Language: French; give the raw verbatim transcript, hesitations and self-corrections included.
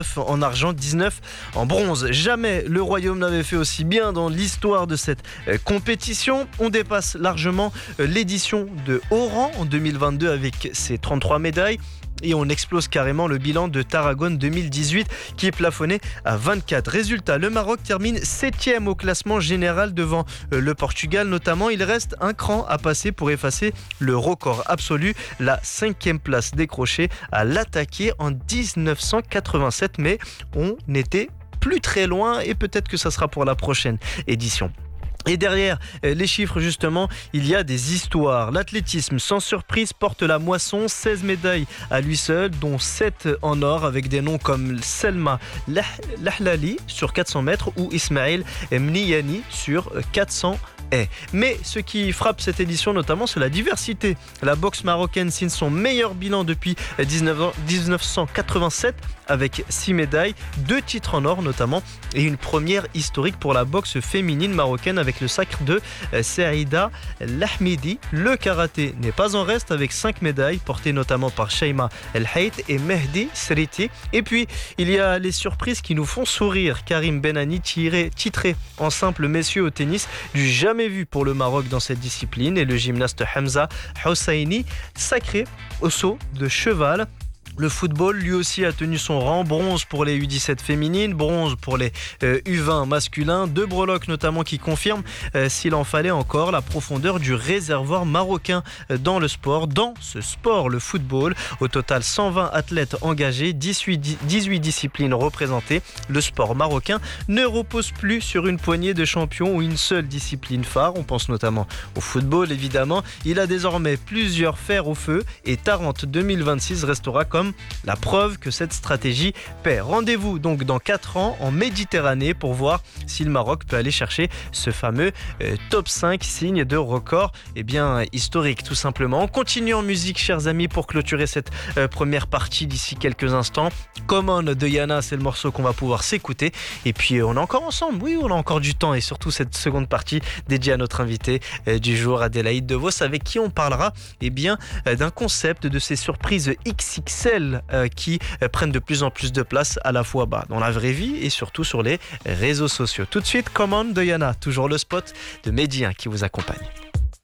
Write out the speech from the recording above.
En argent, dix-neuf en bronze. Jamais le Royaume n'avait fait aussi bien dans l'histoire de cette euh, compétition. On dépasse largement euh, l'édition de Oran en deux mille vingt-deux avec ses trente-trois médailles. Et on explose carrément le bilan de Tarragone deux mille dix-huit qui est plafonné à vingt-quatre. Résultat, le Maroc termine septième au classement général devant le Portugal notamment. Il reste un cran à passer pour effacer le record absolu, la cinquième place décrochée à l'attaquer en dix-neuf cent quatre-vingt-sept. Mais on n'était plus très loin et peut-être que ça sera pour la prochaine édition. Et derrière les chiffres justement, il y a des histoires. L'athlétisme sans surprise porte la moisson, seize médailles à lui seul, dont sept en or avec des noms comme Selma Lahlali sur quatre cents mètres ou Ismail Mniani sur quatre cents haies. Mais ce qui frappe cette édition notamment, c'est la diversité. La boxe marocaine signe son meilleur bilan depuis dix-neuf cent quatre-vingt-sept avec six médailles, deux titres en or notamment et une première historique pour la boxe féminine marocaine avec le sacre de Saïda Lahmidi. Le karaté n'est pas en reste avec cinq médailles portées notamment par Shaima El Hayt et Mehdi Sriti. Et puis il y a les surprises qui nous font sourire. Karim Benani tiré, titré en simple messieurs au tennis, du jamais vu pour le Maroc dans cette discipline, et le gymnaste Hamza Hosseini sacré au saut de cheval. Le football, lui aussi, a tenu son rang. Bronze pour les U dix-sept féminines, bronze pour les euh, U vingt masculins. Deux breloques notamment qui confirment, euh, s'il en fallait encore, la profondeur du réservoir marocain dans le sport. Dans ce sport, le football, au total cent vingt athlètes engagés, dix-huit, dix-huit disciplines représentées. Le sport marocain ne repose plus sur une poignée de champions ou une seule discipline phare. On pense notamment au football, évidemment. Il a désormais plusieurs fers au feu et Tarente deux mille vingt-six restera comme la preuve que cette stratégie paie. Rendez-vous donc dans quatre ans en Méditerranée pour voir si le Maroc peut aller chercher ce fameux euh, top cinq, signe de record eh bien, historique tout simplement. On continue en musique, chers amis, pour clôturer cette euh, première partie d'ici quelques instants. Common de Yana, c'est le morceau qu'on va pouvoir s'écouter. Et puis euh, on est encore ensemble, oui, on a encore du temps, et surtout cette seconde partie dédiée à notre invité euh, du jour, Adélaïde Devos, avec qui on parlera eh bien, euh, d'un concept, de ces surprises X X L Euh, qui euh, prennent de plus en plus de place à la fois bah, dans la vraie vie et surtout sur les réseaux sociaux. Tout de suite, Command de Yana, toujours le spot de Mehdi qui vous accompagne.